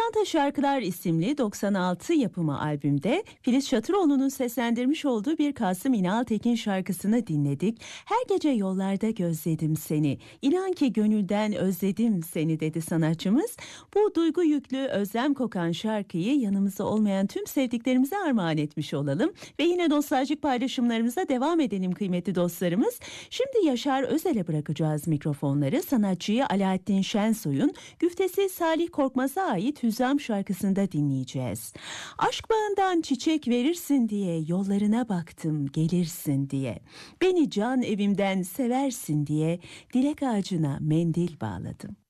Pırlanta Şarkılar isimli 96 yapımı albümde Filiz Şatıroğlu'nun seslendirmiş olduğu bir Kasım İnal Tekin şarkısını dinledik. Her gece yollarda gözledim seni, İnan ki gönülden özledim seni dedi sanatçımız. Bu duygu yüklü, özlem kokan şarkıyı yanımızda olmayan tüm sevdiklerimize armağan etmiş olalım. Ve yine nostaljik paylaşımlarımıza devam edelim kıymetli dostlarımız. Şimdi Yaşar Özel'e bırakacağız mikrofonları. Sanatçıyı Alaaddin Şensoy'un güftesi Salih Korkmaz'a ait Hüzzam şarkısında dinleyeceğiz. Aşk bağından çiçek verirsin diye yollarına baktım gelirsin diye. Beni can evimden seversin diye dilek ağacına mendil bağladım.